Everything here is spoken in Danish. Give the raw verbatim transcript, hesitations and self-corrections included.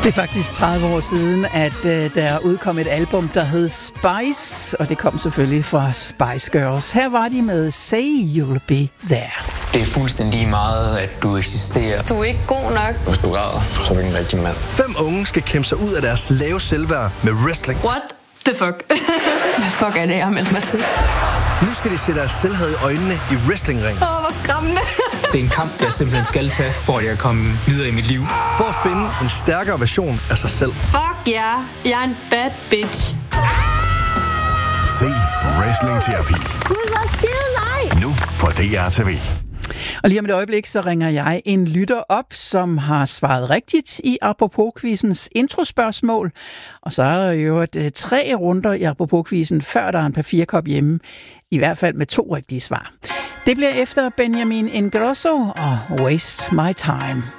Det er faktisk tredive år siden, at uh, der udkom et album, der hed Spice, og det kom selvfølgelig fra Spice Girls. Her var de med Say You'll Be There. Det er fuldstændig meget, at du eksisterer. Du er ikke god nok. Hvis du græder, så er du ikke en rigtig mand. Fem unge skal kæmpe sig ud af deres lave selvværd med wrestling. What the fuck? Hvad fuck er det, jeg har meldt mig til? Nu skal de se deres selvhed i øjnene i wrestlingring. Åh, oh, hvor skræmmende. Det er en kamp, jeg simpelthen skal tage, for at jeg kan komme videre i mit liv. For at finde en stærkere version af sig selv. Fuck ja, yeah. jeg er en bad bitch. Se Wrestling-terapi. Gud, hvor skide nej! Nu på D R T V. Og lige om et øjeblik, så ringer jeg en lytter op, som har svaret rigtigt i Apropos-quizens introspørgsmål. Og så er der jo et, uh, tre runder i Apropos-quizzen, før der er en papirkop hjemme. I hvert fald med to rigtige svar. Det bliver efter Benjamin Ingrosso og Waste My Time.